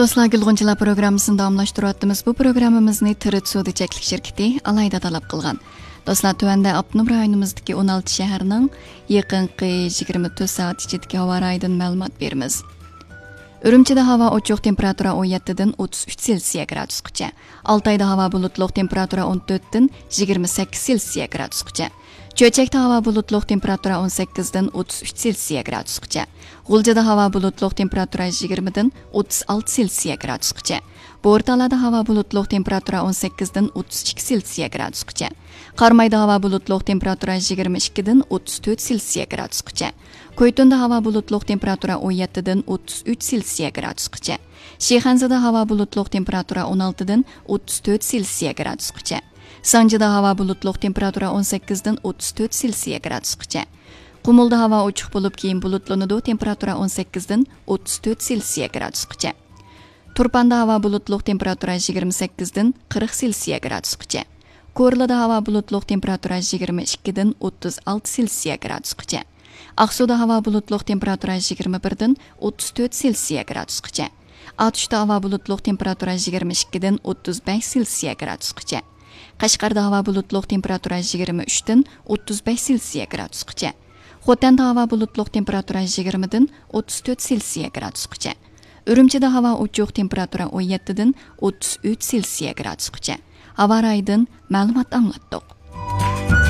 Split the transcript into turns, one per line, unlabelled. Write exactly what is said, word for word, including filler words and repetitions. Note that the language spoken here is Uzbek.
Dostlar, Gülgünçiler programmasını davamlaştırıyapmiz. Bu programmamizni Tirit Sudi cheklik şirketi alayda talab qilgan. Dostlar, tövende Abnum rayonimizdagi o'n olti shaharning yaqinqi yigirma to'rt soat ichidagi havo rayidan ma'lumot beramiz. Urumchida havo ochiq, temperatura o'n yetti dan o'ttiz uch Selsiya gradusgacha. Altayda havo bulutli, temperatura o'n to'rt dan yigirma sakkiz Selsiya gradusgacha. Cho'chakda havo bulutli, temperatura o'n sakkiz dan o'ttiz uch Selsiya gradusgacha. G'uljada havo bulutli, temperatura yigirma dan o'ttiz olti Selsiya gradusgacha. Bo'rtalada havo bulutli, temperatura o'n sakkiz dan o'ttiz ikki Selsiya gradusgacha. Qarmayda havo bulutli, temperatura yigirma ikki dan o'ttiz to'rt Selsiya gradusgacha. Qo'ytunda havo bulutli, temperatura o'n yetti dan o'ttiz uch Selsiya gradusgacha. Shixanzada havo bulutli, temperatura o'n olti dan o'ttiz to'rt Selsiya gradusgacha. Sanjida havo bulutli, temperatura o'n sakkiz dan o'ttiz to'rt Selsiya gradusgacha. Qumulda havo ochiq bo'lib, keyin bulutlanadi, temperatura o'n sakkiz dan o'ttiz to'rt Selsiya gradusgacha. Turpanda havo bulutli, temperatura yigirma sakkiz dan qirq Selsiya gradusgacha. Ko'rlada havo bulutli, temperatura yigirma ikki dan o'ttiz olti Selsiya gradusgacha. Aqsuda havo bulutli, temperatura yigirma bir dan o'ttiz to'rt Selsiya gradusgacha. Atushda havo bulutli, temperatura yigirma ikki dan o'ttiz besh Selsiya gradusgacha. Qashqarda havo bulutli, temperatura yigirma uch dan o'ttiz besh Selsiya gradusgacha. Xotanda havo bulutli, temperatura yigirma dan o'ttiz to'rt Selsiya gradusgacha. Urumchida havo ochiq, temperatura o'n yetti dan o'ttiz uch Selsiya gradusgacha. Havo rayidan ma'lumot anglatdik.